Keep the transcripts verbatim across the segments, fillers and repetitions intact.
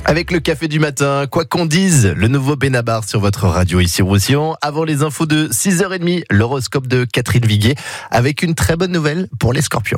Avec le café du matin, quoi qu'on dise, le nouveau Benabar sur votre radio ici Roussillon. Avant les infos de six heures trente, l'horoscope de Catherine Viguier avec une très bonne nouvelle pour les scorpions.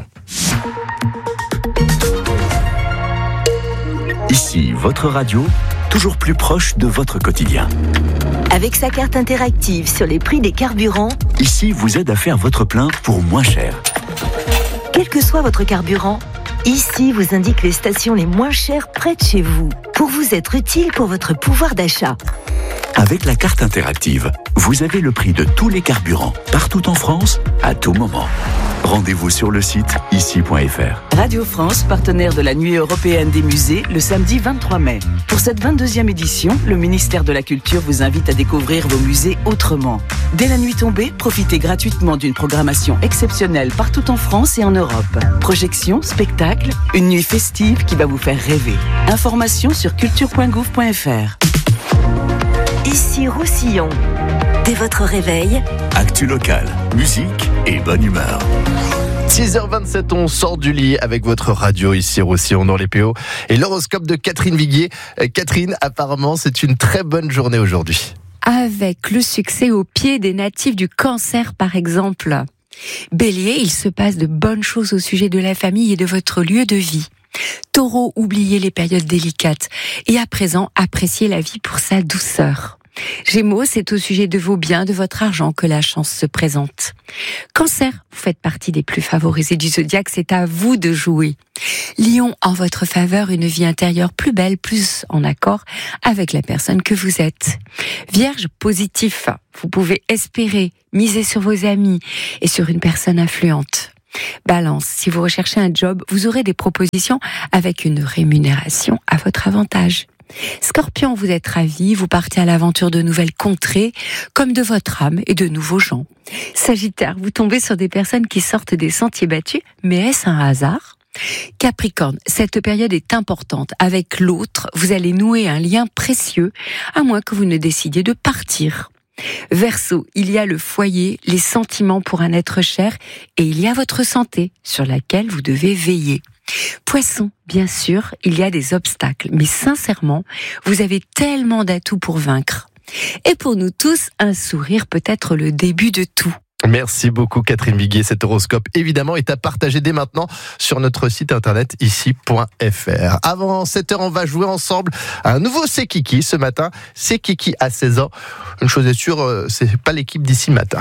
Ici, votre radio, toujours plus proche de votre quotidien. Avec sa carte interactive sur les prix des carburants, Ici, vous aide à faire votre plein pour moins cher. quel que soit votre carburant, ici vous indique les stations les moins chères près de chez vous, pour vous être utile pour votre pouvoir d'achat. Avec la carte interactive, vous avez le prix de tous les carburants, partout en France, à tout moment. Rendez-vous sur le site ici point f r. Radio France, partenaire de la Nuit européenne des musées, le samedi vingt-trois mai. Pour cette vingt-deuxième édition, le ministère de la Culture vous invite à découvrir vos musées autrement. Dès la nuit tombée, profitez gratuitement d'une programmation exceptionnelle partout en France et en Europe. Projections, spectacles, une nuit festive qui va vous faire rêver. Informations sur culture point gouv point f r. Ici Roussillon. Dès votre réveil, Actu locale, musique et bonne humeur. six heures vingt-sept, on sort du lit avec votre radio ici Roussillon dans les P O et l'horoscope de Catherine Viguier. Euh, Catherine, apparemment c'est une très bonne journée aujourd'hui. Avec le succès au pied des natifs du Cancer par exemple. Bélier, il se passe de bonnes choses au sujet de la famille et de votre lieu de vie. Taureau, oubliez les périodes délicates et à présent appréciez la vie pour sa douceur. Gémeaux, c'est au sujet de vos biens, de votre argent que la chance se présente. Cancer, vous faites partie des plus favorisés du zodiaque, c'est à vous de jouer. Lion, en votre faveur, une vie intérieure plus belle, plus en accord avec la personne que vous êtes. Vierge, positif, vous pouvez espérer, miser sur vos amis et sur une personne influente. Balance, si vous recherchez un job, vous aurez des propositions avec une rémunération à votre avantage. Scorpion, vous êtes ravi, vous partez à l'aventure de nouvelles contrées, comme de votre âme et de nouveaux gens. Sagittaire, vous tombez sur des personnes qui sortent des sentiers battus, mais est-ce un hasard ? Capricorne, cette période est importante. Avec l'autre, vous allez nouer un lien précieux, à moins que vous ne décidiez de partir. Verseau, il y a le foyer, les sentiments pour un être cher, et il y a votre santé, sur laquelle vous devez veiller. Poisson, bien sûr, il y a des obstacles, mais sincèrement, vous avez tellement d'atouts pour vaincre. Et pour nous tous, un sourire peut être le début de tout. Merci beaucoup Catherine Viguier. Cet horoscope évidemment est à partager dès maintenant sur notre site internet ici point f r. Avant sept heures, on va jouer ensemble à un nouveau C'est Kiki ce matin. C'est Kiki à seize ans. Une chose est sûre, c'est pas l'équipe d'ici matin.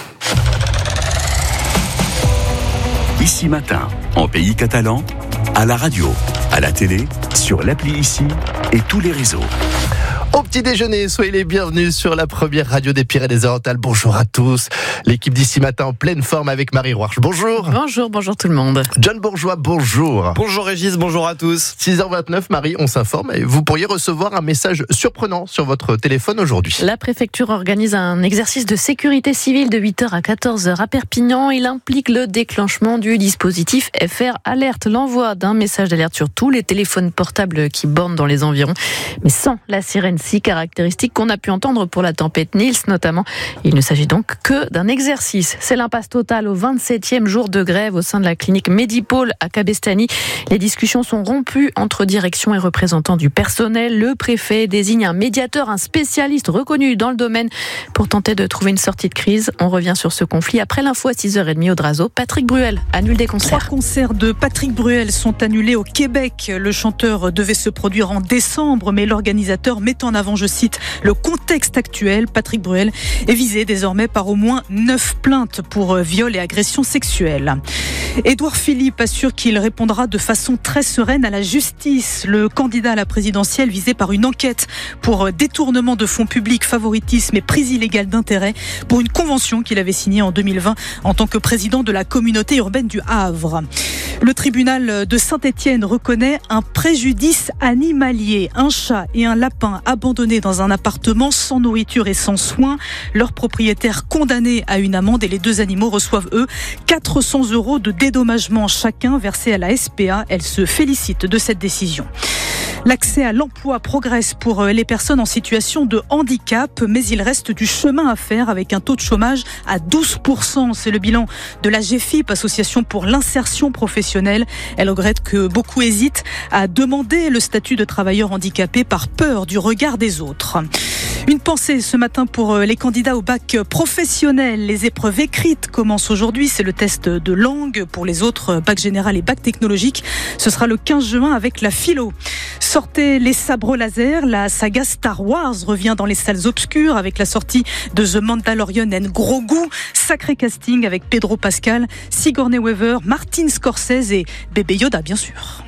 Ici matin, en pays catalan, à la radio, à la télé, sur l'appli Ici et tous les réseaux. Au petit déjeuner, soyez les bienvenus sur la première radio des Pyrénées-Orientales. Bonjour à tous. L'équipe d'ici matin en pleine forme avec Marie Roarch. Bonjour. Bonjour, bonjour tout le monde. John Bourgeois, bonjour. Bonjour Régis, bonjour à tous. six heures vingt-neuf, Marie, on s'informe et vous pourriez recevoir un message surprenant sur votre téléphone aujourd'hui. La préfecture organise un exercice de sécurité civile de huit heures à quatorze heures à Perpignan. Il implique le déclenchement du dispositif F R Alerte, l'envoi d'un message d'alerte sur tous les téléphones portables qui bornent dans les environs, mais sans la sirène si caractéristique qu'on a pu entendre pour la tempête Nils notamment. Il ne s'agit donc que d'un exercice. C'est l'impasse totale au vingt-septième jour de grève au sein de la clinique Medipôle à Cabestany. Les discussions sont rompues entre direction et représentants du personnel. Le préfet désigne un médiateur, un spécialiste reconnu dans le domaine pour tenter de trouver une sortie de crise. On revient sur ce conflit après l'info à six heures trente au Drazo. Patrick Bruel annule des concerts. Trois concerts de Patrick Bruel sont annulés au Québec. Le chanteur devait se produire en décembre, mais l'organisateur met en avant, je cite, le contexte actuel. Patrick Bruel est visé désormais par au moins neuf plaintes pour viol et agression sexuelle. Édouard Philippe assure qu'il répondra de façon très sereine à la justice. Le candidat à la présidentielle visé par une enquête pour détournement de fonds publics, favoritisme et prise illégale d'intérêt pour une convention qu'il avait signée en deux mille vingt en tant que président de la communauté urbaine du Havre. Le tribunal de Saint-Étienne reconnaît un préjudice animalier. Un chat et un lapin abandonnés dans un appartement sans nourriture et sans soins. Leur propriétaire condamné à une amende et les deux animaux reçoivent, eux, quatre cents euros de dédommagement chacun versés à la S P A. Elle se félicite de cette décision. L'accès à l'emploi progresse pour les personnes en situation de handicap, mais il reste du chemin à faire avec un taux de chômage à douze pour cent. C'est le bilan de la G F I P, Association pour l'insertion professionnelle. Elle regrette que beaucoup hésitent à demander le statut de travailleur handicapé par peur du regard des autres. Une pensée ce matin pour les candidats au bac professionnel. Les épreuves écrites commencent aujourd'hui. C'est le test de langue. Pour les autres, bac général et bac technologique, ce sera le quinze juin avec la philo. Sortez les sabres laser. La saga Star Wars revient dans les salles obscures avec la sortie de The Mandalorian and Grogu. Sacré casting avec Pedro Pascal, Sigourney Weaver, Martin Scorsese et bébé Yoda, bien sûr.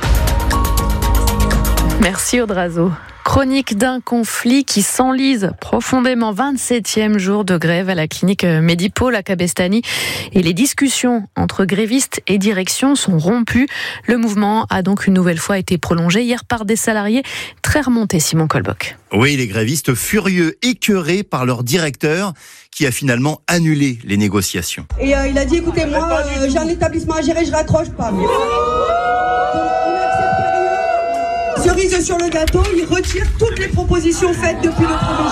Merci Audrazo. Chronique d'un conflit qui s'enlise profondément. vingt-septième jour de grève à la clinique Medipôle à Cabestany. Et les discussions entre grévistes et direction sont rompues. Le mouvement a donc une nouvelle fois été prolongé hier par des salariés très remontés, Simon Colbock. Oui, les grévistes furieux, écœurés par leur directeur qui a finalement annulé les négociations. Et euh, il a dit, écoutez, moi, euh, j'ai un établissement à gérer, je raccroche pas. Cerise sur le gâteau, il retire toutes les propositions faites depuis le premier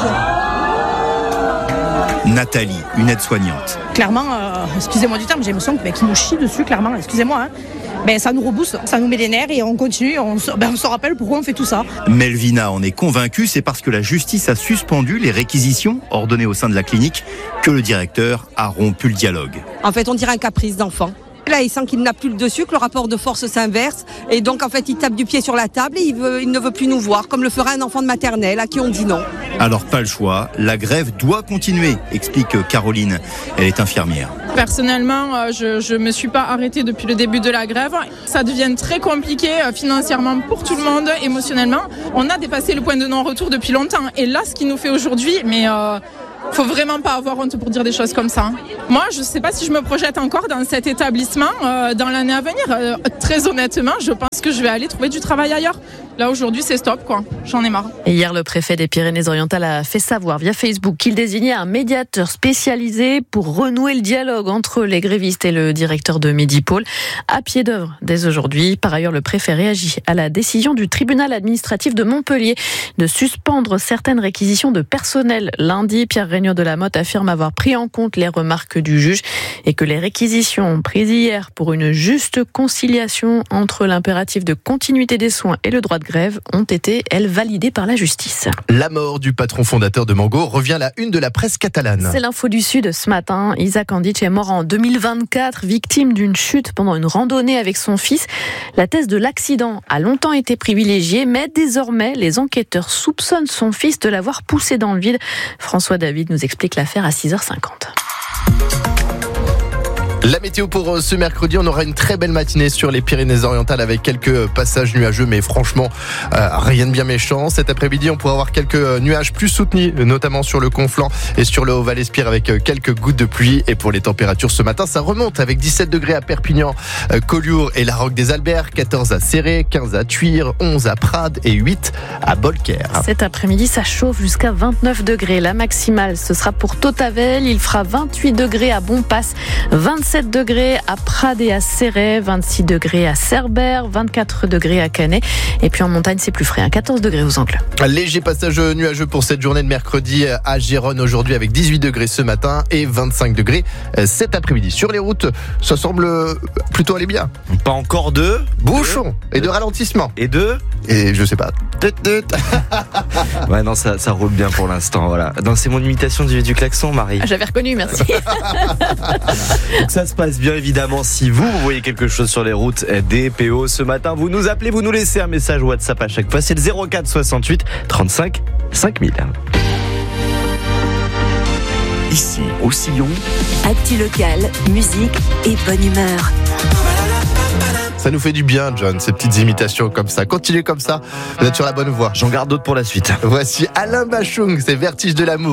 jour. Nathalie, une aide-soignante. Clairement, euh, excusez-moi du terme, j'ai l'impression qu'il ben, nous chie dessus, clairement, excusez-moi. Hein. Ben, ça nous rebooste, ça nous met les nerfs et on continue, on se, ben, on se rappelle pourquoi on fait tout ça. Melvina en est convaincue, c'est parce que la justice a suspendu les réquisitions ordonnées au sein de la clinique que le directeur a rompu le dialogue. En fait, on dirait un caprice d'enfant. Là, il sent qu'il n'a plus le dessus, que le rapport de force s'inverse. Et donc, en fait, il tape du pied sur la table et il, veut, il ne veut plus nous voir, comme le ferait un enfant de maternelle à qui on dit non. Alors, pas le choix. La grève doit continuer, explique Caroline. Elle est infirmière. Personnellement, je ne me suis pas arrêtée depuis le début de la grève. Ça devient très compliqué financièrement pour tout le monde, émotionnellement. On a dépassé le point de non-retour depuis longtemps. Et là, ce qui nous fait aujourd'hui, mais... Euh faut vraiment pas avoir honte pour dire des choses comme ça. Moi, je sais pas si je me projette encore dans cet établissement euh, dans l'année à venir. Euh, très honnêtement, je pense que je vais aller trouver du travail ailleurs. Là, aujourd'hui, c'est stop, quoi. J'en ai marre. Et hier, le préfet des Pyrénées-Orientales a fait savoir via Facebook qu'il désignait un médiateur spécialisé pour renouer le dialogue entre les grévistes et le directeur de Medipôle, à pied d'œuvre dès aujourd'hui. Par ailleurs, le préfet réagit à la décision du tribunal administratif de Montpellier de suspendre certaines réquisitions de personnel. Lundi, Pierre Regnault de la Motte affirme avoir pris en compte les remarques du juge et que les réquisitions prises hier pour une juste conciliation entre l'impératif de continuité des soins et le droit de grève ont été, elles, validées par la justice. La mort du patron fondateur de Mango revient à la une de la presse catalane. C'est l'info du Sud ce matin. Isaac Andic est mort en deux mille vingt-quatre, victime d'une chute pendant une randonnée avec son fils. La thèse de l'accident a longtemps été privilégiée, mais désormais, les enquêteurs soupçonnent son fils de l'avoir poussé dans le vide. François David nous explique l'affaire à six heures cinquante. La météo pour ce mercredi, on aura une très belle matinée sur les Pyrénées-Orientales avec quelques passages nuageux, mais franchement, euh, rien de bien méchant. Cet après-midi, on pourra avoir quelques nuages plus soutenus, notamment sur le Conflent et sur le Haut-Val-Espire avec quelques gouttes de pluie. Et pour les températures ce matin, ça remonte avec dix-sept degrés à Perpignan, euh, Collioure et la Roque des Alberts, quatorze à Céré, quinze à Tuire, onze à Prades et huit à Bolquer. Cet après-midi, ça chauffe jusqu'à vingt-neuf degrés. La maximale, ce sera pour Tautavel. Il fera vingt-huit degrés à Bonpass, vingt-sept degrés à Prades et à Céret, vingt-six degrés à Cerbère, vingt-quatre degrés à Canet. Et puis en montagne, c'est plus frais, hein, quatorze degrés aux Angles. Léger passage nuageux pour cette journée de mercredi à Gérone aujourd'hui avec dix-huit degrés ce matin et vingt-cinq degrés cet après-midi. Sur les routes, ça semble plutôt aller bien. Pas encore de bouchons et de ralentissement. Et de Et je sais pas. Ouais, non, ça, ça roule bien pour l'instant. Voilà. Non, c'est mon imitation du, du klaxon, Marie. J'avais reconnu, merci. Ça se passe bien évidemment. Si vous, vous voyez quelque chose sur les routes des P O ce matin, vous nous appelez, vous nous laissez un message WhatsApp à chaque fois. C'est le zéro quatre soixante-huit trente-cinq cinq mille. Ici, au Sillon, Actu local, musique et bonne humeur. Ça nous fait du bien, John, ces petites imitations comme ça. Continuez comme ça, vous êtes sur la bonne voie. J'en garde d'autres pour la suite. Voici Alain Bachung, c'est Vertige de l'amour.